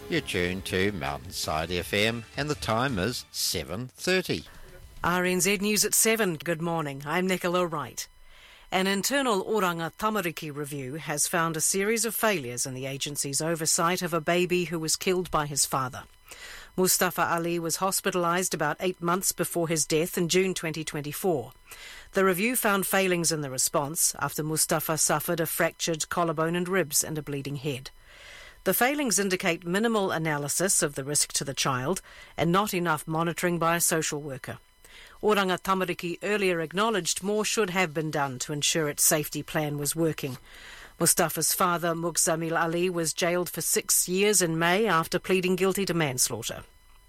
You're tuned to Mountainside FM and the time is 7:30. RNZ News at 7. Good morning. I'm Nicola Wright. An internal Oranga Tamariki review has found a series of failures in the agency's oversight of a baby who was killed by his father. Mustafa Ali was hospitalised about 8 months before his death in June 2024. The review found failings in the response after Mustafa suffered a fractured collarbone and ribs and a bleeding head. The failings indicate minimal analysis of the risk to the child and not enough monitoring by a social worker. Oranga Tamariki earlier acknowledged more should have been done to ensure its safety plan was working. Mustafa's father, Muqsamil Ali, was jailed for 6 years in May after pleading guilty to manslaughter.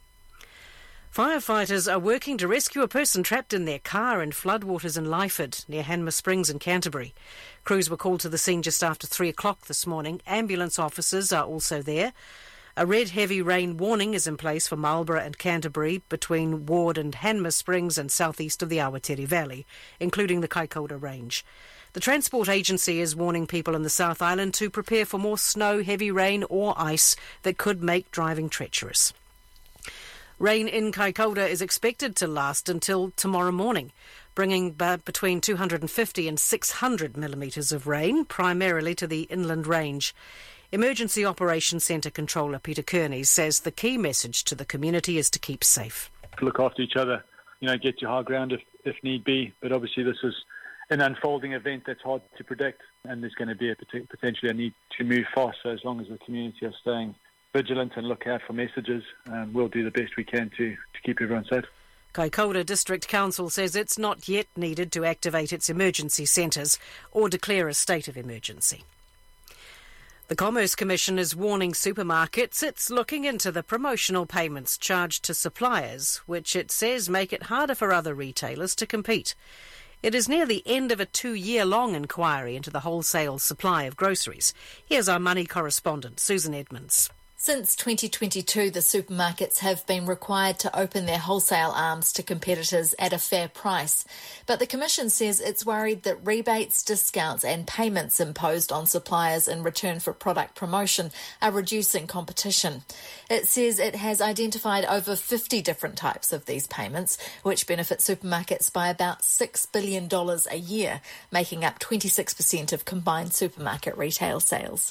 Firefighters are working to rescue a person trapped in their car in floodwaters in Lyford, near Hanmer Springs in Canterbury. Crews were called to the scene just after 3 o'clock this morning. Ambulance officers are also there. A red heavy rain warning is in place for Marlborough and Canterbury, between Ward and Hanmer Springs and southeast of the Awatere Valley, including the Kaikoura Range. The Transport Agency is warning people in the South Island to prepare for more snow, heavy rain or ice that could make driving treacherous. Rain in Kaikoura is expected to last until tomorrow morning, bringing between 250 and 600 millimetres of rain, primarily to the inland range. Emergency Operations Centre Controller Peter Kearney says the key message to the community is to keep safe. Look after each other, get to high ground if need be, but obviously this is an unfolding event that's hard to predict, and there's going to be potentially a need to move fast. So as long as the community are staying vigilant and look out for messages, we'll do the best we can to keep everyone safe. Kaikoura District Council says it's not yet needed to activate its emergency centres or declare a state of emergency. The Commerce Commission is warning supermarkets it's looking into the promotional payments charged to suppliers, which it says make it harder for other retailers to compete. It is near the end of a 2-year-long inquiry into the wholesale supply of groceries. Here's our money correspondent, Susan Edmonds. Since 2022, the supermarkets have been required to open their wholesale arms to competitors at a fair price. But the Commission says it's worried that rebates, discounts and payments imposed on suppliers in return for product promotion are reducing competition. It says it has identified over 50 different types of these payments, which benefit supermarkets by about $6 billion a year, making up 26% of combined supermarket retail sales.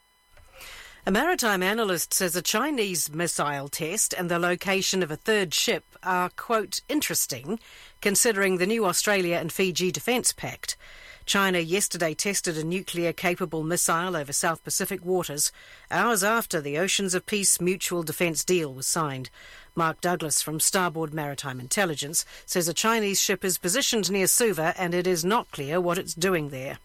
A maritime analyst says a Chinese missile test and the location of a third ship are, quote, interesting, considering the new Australia and Fiji Defence Pact. China yesterday tested a nuclear-capable missile over South Pacific waters, hours after the Oceans of Peace Mutual Defence deal was signed. Mark Douglas from Starboard Maritime Intelligence says a Chinese ship is positioned near Suva and it is not clear what it's doing there.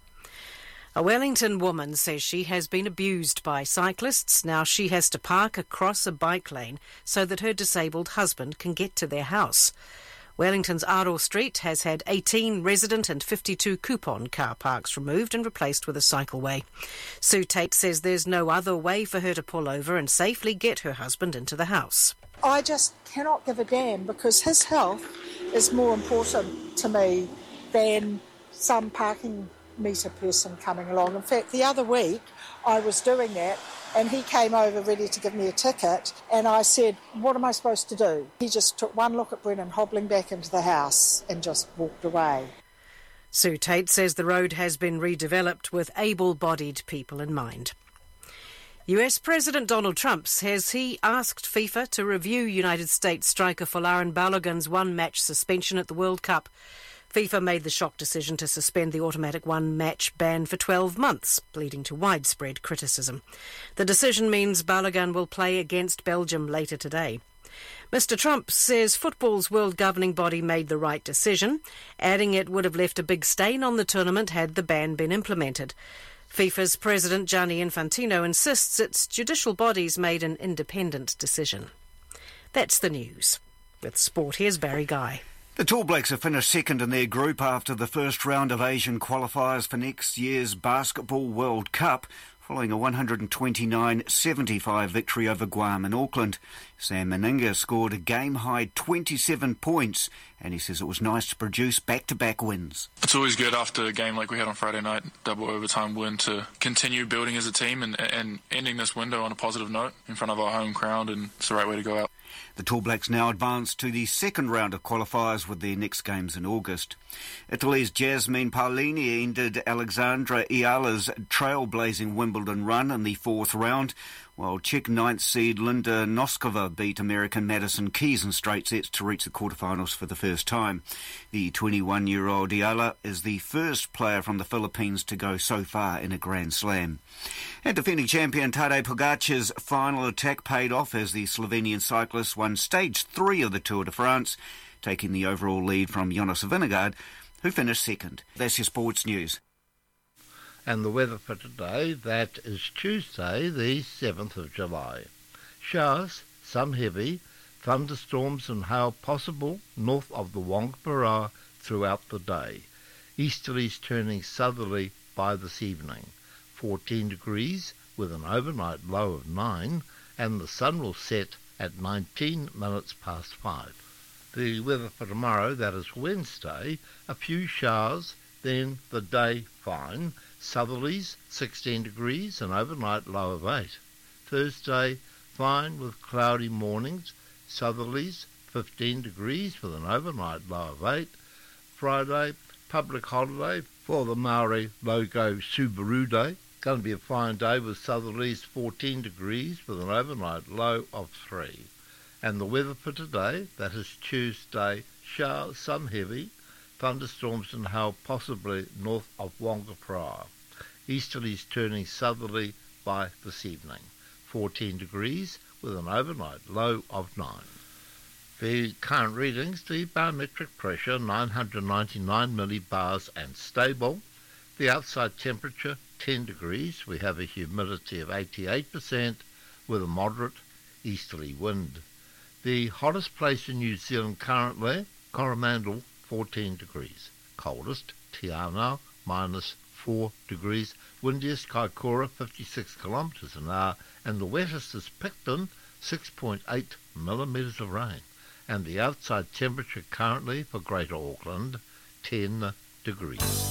A Wellington woman says she has been abused by cyclists. Now she has to park across a bike lane so that her disabled husband can get to their house. Wellington's Aro Street has had 18 resident and 52 coupon car parks removed and replaced with a cycleway. Sue Tate says there's no other way for her to pull over and safely get her husband into the house. I just cannot give a damn because his health is more important to me than some parking meter person coming along. In fact, the other week I was doing that and he came over ready to give me a ticket and I said, what am I supposed to do? He just took one look at Brennan hobbling back into the house and just walked away. Sue Tate says the road has been redeveloped with able-bodied people in mind. US President Donald Trump says he asked FIFA to review United States striker Folarin Balogun's one-match suspension at the World Cup. FIFA made the shock decision to suspend the automatic one-match ban for 12 months, leading to widespread criticism. The decision means Balogun will play against Belgium later today. Mr Trump says football's world governing body made the right decision, adding it would have left a big stain on the tournament had the ban been implemented. FIFA's president Gianni Infantino insists its judicial bodies made an independent decision. That's the news. With sport, here's Barry Guy. The Tall Blacks have finished second in their group after the first round of Asian qualifiers for next year's Basketball World Cup. following a 129-75 victory over Guam in Auckland. Sam Meninga scored a game-high 27 points, and he says it was nice to produce back-to-back wins. It's always good after a game like we had on Friday night, double overtime win, to continue building as a team and ending this window on a positive note in front of our home crowd, and it's the right way to go out. The Tall Blacks now advance to the second round of qualifiers with their next games in August. Italy's Jasmine Paolini ended Alexandra Iala's trailblazing Wimbledon run in the fourth round, while Czech ninth seed Linda Noskova beat American Madison Keys in straight sets to reach the quarterfinals for the first time. The 21-year-old Iala is the first player from the Philippines to go so far in a Grand Slam. And defending champion Tadej Pogacar's final attack paid off as the Slovenian cyclist won stage 3 of the Tour de France, taking the overall lead from Jonas Vingegaard, who finished second. That's your sports news. And the weather for today, that is Tuesday, the 7th of July. Showers, some heavy, thunderstorms and hail possible north of the Wangapara throughout the day. Easterlies turning southerly by this evening. 14 degrees with an overnight low of 9, and the sun will set at 19 minutes past 5. The weather for tomorrow, that is Wednesday, a few showers, then the day fine. Southerlies 16 degrees, an overnight low of 8. Thursday, fine with cloudy mornings. Southerlies 15 degrees with an overnight low of 8. Friday, public holiday for the Maori Logo Subaru Day. Going to be a fine day with southerlies 14 degrees with an overnight low of 3. And the weather for today, that is Tuesday, showers, some heavy, thunderstorms and hail possibly north of Wangapara. Easterlies turning southerly by this evening. 14 degrees with an overnight low of 9. The current readings, the barometric pressure 999 millibars and stable. The outside temperature 10 degrees. We have a humidity of 88% with a moderate easterly wind. The hottest place in New Zealand currently, Coromandel, 14 degrees. Coldest, Te Anau, minus 4 degrees. Windiest, Kaikoura, 56 kilometres an hour. And the wettest is Picton, 6.8 millimetres of rain. And the outside temperature currently for Greater Auckland, 10 degrees.